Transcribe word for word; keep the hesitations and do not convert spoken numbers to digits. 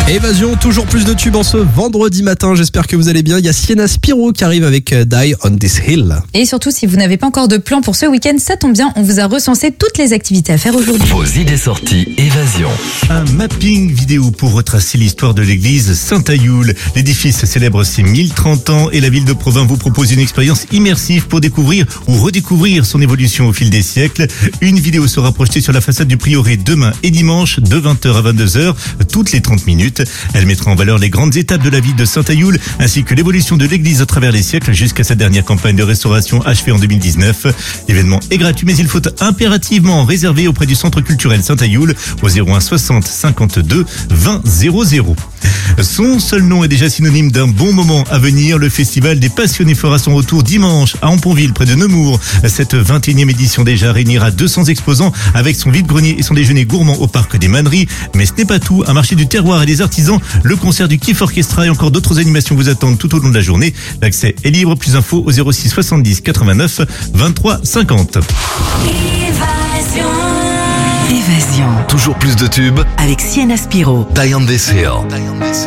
Évasion, toujours plus de tubes en ce vendredi matin. J'espère que vous allez bien. Il y a Sienna Spiro qui arrive avec Die on This Hill. Et surtout, si vous n'avez pas encore de plan pour ce week-end, ça tombe bien, on vous a recensé toutes les activités à faire aujourd'hui. Vos idées sorties Évasion. Un mapping vidéo pour retracer l'histoire de l'église Saint-Ayoul. L'édifice célèbre ses mille trente ans et la ville de Provins vous propose une expérience immersive pour découvrir ou redécouvrir son évolution au fil des siècles. Une vidéo sera projetée sur la façade du prieuré demain et dimanche de vingt heures à vingt-deux heures, toutes les trente minutes. Elle mettra en valeur les grandes étapes de la vie de Saint-Ayoul ainsi que l'évolution de l'église à travers les siècles jusqu'à sa dernière campagne de restauration achevée en deux mille dix-neuf. L'événement est gratuit mais il faut impérativement réserver auprès du centre culturel Saint-Ayoul au zéro un soixante cinquante-deux vingt zéro zéro. Son seul nom est déjà synonyme d'un bon moment à venir. Le festival des passionnés fera son retour dimanche à Amponville près de Nemours. Cette vingt et unième édition déjà réunira deux cents exposants avec son vide-grenier et son déjeuner gourmand au parc des Manneries. Mais ce n'est pas tout. Un marché du terroir et des artisans, le concert du Kiff Orchestra et encore d'autres animations vous attendent tout au long de la journée. L'accès est libre. Plus d'infos au zéro six soixante-dix quatre-vingt-neuf vingt-trois cinquante. Évasion. Toujours plus de tubes Avec Sienna Spiro. Die on This Hill.